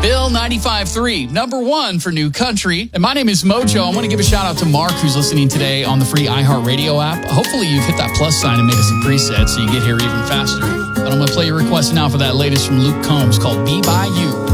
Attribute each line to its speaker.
Speaker 1: Bill 95.3, number one for new country. And my name is Mojo. I want to give a shout out to Mark, who's listening today on the free iHeartRadio app. Hopefully you've hit that plus sign and made us some presets so you get here even faster. But I'm going to play your request now for that latest from Luke Combs called Be By You.